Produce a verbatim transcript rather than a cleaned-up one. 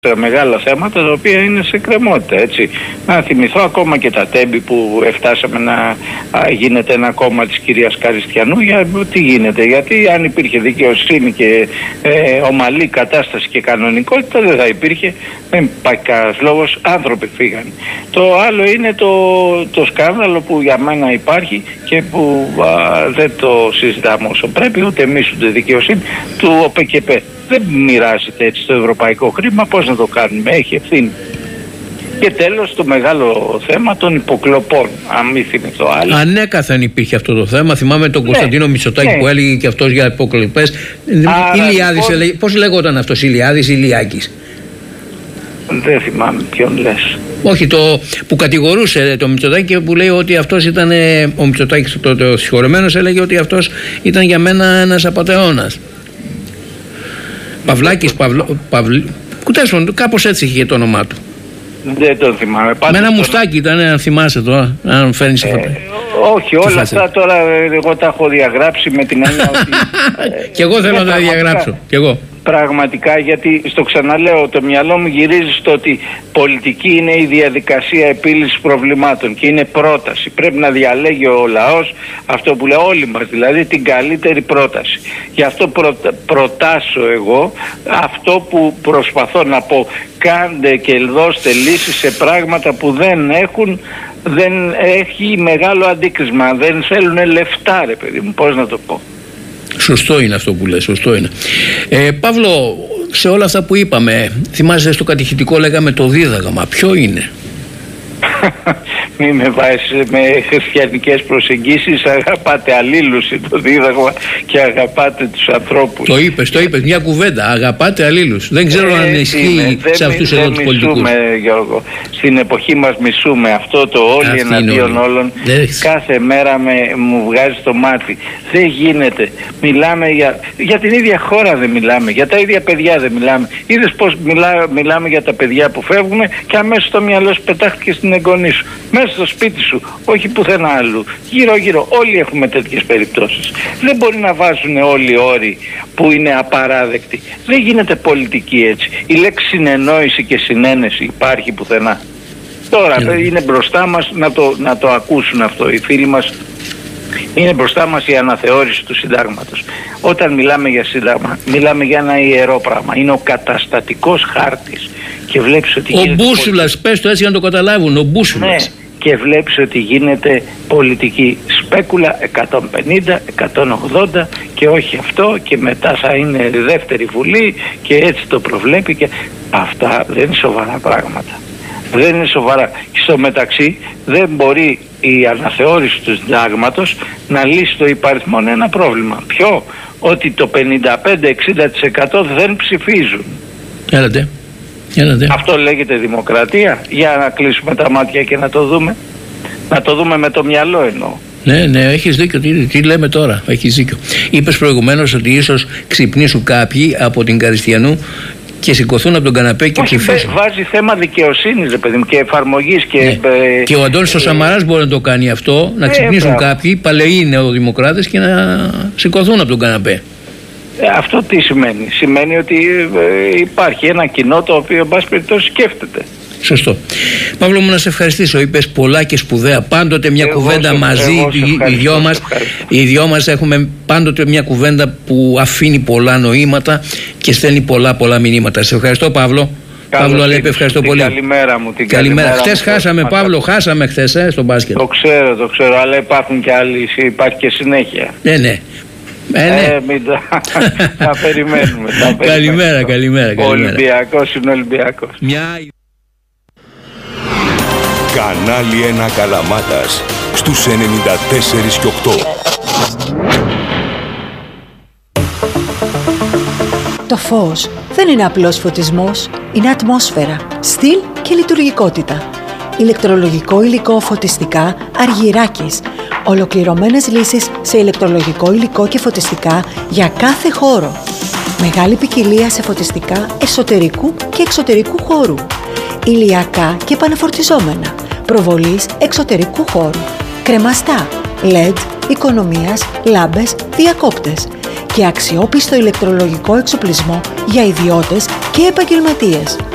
Τα μεγάλα θέματα τα οποία είναι σε κρεμότητα, έτσι. Να θυμηθώ ακόμα και τα τέμπη που φτάσαμε να α, γίνεται ένα κόμμα της κυρίας Καριστιανού. Για τι γίνεται, γιατί αν υπήρχε δικαιοσύνη και ε, ομαλή κατάσταση και κανονικότητα δεν θα υπήρχε, δεν υπάρχει κανένας λόγος, άνθρωποι φύγανε. Το άλλο είναι το, το σκάνδαλο που για μένα υπάρχει και που α, δεν το συζητάμε όσο πρέπει, ούτε εμείς ούτε δικαιοσύνη, του ΟΠΕΚΕΠΕ. Δεν μοιράζεται έτσι το ευρωπαϊκό χρήμα, πώς να το κάνουμε, έχει ευθύνη. Και τέλος το μεγάλο θέμα των υποκλοπών, αν μη θυμηθώ άλλο. Ανέκαθεν υπήρχε αυτό το θέμα, θυμάμαι τον ναι, Κωνσταντίνο Μητσοτάκη ναι. που έλεγε και αυτός για υποκλοπές. Ηλιάδης, λοιπόν... έλεγε, πώς λέγονταν αυτός, Ηλιάδης ή Ηλιάκης? Δεν θυμάμαι ποιον λες. Όχι, το που κατηγορούσε το Μητσοτάκη και που λέει ότι αυτός ήταν, ο Μητσοτάκης το, το συγχωρεμένος έλεγε ότι αυτός ήταν για μένα ένας απατεώνας. Παυλάκης, Παυλο, Παυλ... Κουτέσον, κάπως έτσι είχε το όνομά του. Δεν τον θυμάμαι. Με ένα μουστάκι ήταν, αν θυμάσαι τώρα, αν φέρνεις αυτό. Ε, όχι, όλα φάσε. Αυτά τώρα εγώ τα έχω διαγράψει με την έννοια ότι... Κι εγώ θέλω να τα διαγράψω, κι εγώ. Πραγματικά, γιατί στο ξαναλέω, το μυαλό μου γυρίζει στο ότι πολιτική είναι η διαδικασία επίλυσης προβλημάτων και είναι πρόταση. Πρέπει να διαλέγει ο λαός αυτό που λέει, όλοι μας δηλαδή, την καλύτερη πρόταση. Γι' αυτό πρω, προτάσω εγώ αυτό που προσπαθώ να πω. Κάντε και δώστε λύσεις σε πράγματα που δεν έχουν, δεν έχει μεγάλο αντίκρισμα, δεν θέλουν λεφτά, ρε παιδί μου, πώς να το πω. Σωστό είναι αυτό που λες, σωστό είναι. Ε, Παύλο, σε όλα αυτά που είπαμε, θυμάσαι στο κατηχητικό λέγαμε το δίδαγμα, ποιο είναι? Μην με βάζεις με χριστιανικές προσεγγίσεις, αγαπάτε αλλήλους το δίδαγμα και αγαπάτε τους ανθρώπους. Το είπες, το είπες, μια κουβέντα, αγαπάτε αλλήλους. Δεν ξέρω ε, αν ισχύει σε αυτούς εδώ τους πολιτικούς. Μισούμε, Γιώργο, στην εποχή μας μισούμε αυτό το όλοι εναντίον όλων. Κάθε μέρα με, μου βγάζει το μάτι. Δεν γίνεται. Μιλάμε για, για την ίδια χώρα, δεν μιλάμε, για τα ίδια παιδιά δεν μιλάμε. Είδες πως μιλά, μιλάμε για τα παιδιά που φεύγουν και αμέσως το μυαλό σου πετάχτηκε στην εγγονή σου. Μέσα στο σπίτι σου, όχι πουθενά αλλού. Γύρω γύρω όλοι έχουμε τέτοιες περιπτώσεις. Δεν μπορεί να βάζουν όλοι οι όροι που είναι απαράδεκτοι. Δεν γίνεται πολιτική έτσι. Η λέξη συνεννόηση και συνένεση υπάρχει πουθενά. Τώρα yeah. είναι μπροστά μας να το, να το ακούσουν αυτό οι φίλοι μας. Είναι μπροστά μας η αναθεώρηση του συντάγματος. Όταν μιλάμε για σύνταγμα, μιλάμε για ένα ιερό πράγμα. Είναι ο καταστατικός χάρτης. Και βλέπεις ότι ο μπούσουλας, πες το έτσι για να το καταλάβουν, ο μπούσουλας. Ναι, και βλέπεις ότι γίνεται πολιτική σπέκουλα εκατόν πενήντα, εκατόν ογδόντα και όχι αυτό και μετά θα είναι δεύτερη βουλή και έτσι το προβλέπει και αυτά δεν είναι σοβαρά πράγματα. Δεν είναι σοβαρά. Και στο μεταξύ δεν μπορεί η αναθεώρηση του συντάγματος να λύσει το υπαριθμόν ένα πρόβλημα. Ποιο? Ότι το πενήντα πέντε με εξήντα τοις εκατό δεν ψηφίζουν. Έλατε. Έλατε. Αυτό λέγεται δημοκρατία? Για να κλείσουμε τα μάτια και να το δούμε. Να το δούμε με το μυαλό εννοώ. Ναι, ναι, έχεις δίκιο. Τι, τι λέμε τώρα, έχεις δίκιο. Είπες προηγουμένως ότι ίσως ξυπνήσουν κάποιοι από την Καριστιανού και σηκωθούν από τον καναπέ και ψηφίσουν. Βάζει θέμα δικαιοσύνης, παιδί μου, και εφαρμογής. Και, ναι. ε, και ο Αντώνης ε, ο Σαμαράς μπορεί να το κάνει αυτό, να ε, ξυπνήσουν ε, κάποιοι παλαιοί νεοδημοκράτες και να σηκωθούν από τον καναπέ. Ε, αυτό τι σημαίνει? Σημαίνει ότι ε, υπάρχει ένα κοινό το οποίο εν πάση περιπτώσει σκέφτεται. Σωστό. Παύλο μου, να σε ευχαριστήσω. Είπες πολλά και σπουδαία. Πάντοτε μια εγώ κουβέντα σε, μαζί, οι δυο μας, οι δυο μας έχουμε πάντοτε μια κουβέντα που αφήνει πολλά νοήματα και στέλνει πολλά πολλά μηνύματα. Σε ευχαριστώ, Παύλο. Καλώς Παύλο Αλέπη, ευχαριστώ πολύ. Καλημέρα μου. Την καλημέρα. Χθες χάσαμε, Παύλο, χάσαμε χθες ε, στο μπάσκετ. Το ξέρω, το ξέρω, αλλά υπάρχουν και άλλοι, υπάρχει και συνέχεια. Ναι, ναι. Ε, ναι. Ε, μην τα... θα περιμένουμε. Θα καλημέρα, καλημέρα. Ο Ολυμπιακός είναι Ολυμπιακός. Μια... Κανάλι ένα Καλαμάτας στους ενενήντα τέσσερα και οκτώ. Το φως δεν είναι απλός φωτισμός, είναι ατμόσφαιρα, στυλ και λειτουργικότητα. Ηλεκτρολογικό υλικό φωτιστικά Αργυράκης. Ολοκληρωμένες λύσεις σε ηλεκτρολογικό υλικό και φωτιστικά για κάθε χώρο. Μεγάλη ποικιλία σε φωτιστικά εσωτερικού και εξωτερικού χώρου. Ηλιακά και επαναφορτιζόμενα. Προβολής εξωτερικού χώρου. Κρεμαστά, ελ ι ντι, οικονομίας, λάμπες, διακόπτες. Και αξιόπιστο ηλεκτρολογικό εξοπλισμό για ιδιώτες και επαγγελματίες.